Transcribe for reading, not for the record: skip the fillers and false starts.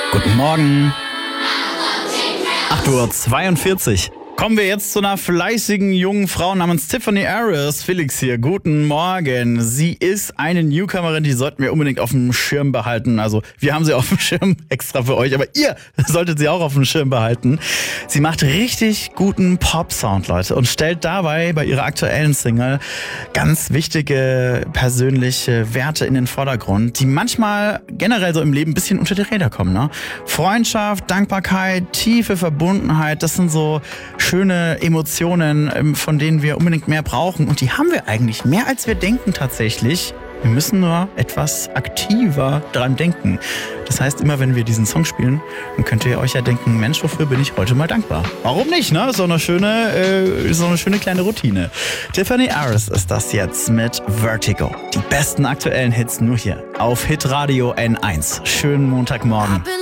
Guten Morgen. 8:42 Uhr. Kommen wir jetzt zu einer fleißigen jungen Frau namens Tiffany Aris. Felix hier, guten Morgen. Sie ist eine Newcomerin, die sollten wir unbedingt auf dem Schirm behalten. Also wir haben sie auf dem Schirm extra für euch, aber ihr solltet sie auch auf dem Schirm behalten. Sie macht richtig guten Pop-Sound, Leute, und stellt dabei bei ihrer aktuellen Single ganz wichtige persönliche Werte in den Vordergrund, die manchmal generell so im Leben ein bisschen unter die Räder kommen. Ne? Freundschaft, Dankbarkeit, tiefe Verbundenheit, das sind so schöne Emotionen, von denen wir unbedingt mehr brauchen. Und die haben wir eigentlich mehr, als wir denken tatsächlich. Wir müssen nur etwas aktiver dran denken. Das heißt, immer wenn wir diesen Song spielen, dann könnt ihr euch ja denken, Mensch, wofür bin ich heute mal dankbar? Warum nicht, ne? So eine schöne kleine Routine. Tiffany Aris ist das jetzt mit Vertigo. Die besten aktuellen Hits nur hier auf Hitradio N1. Schönen Montagmorgen.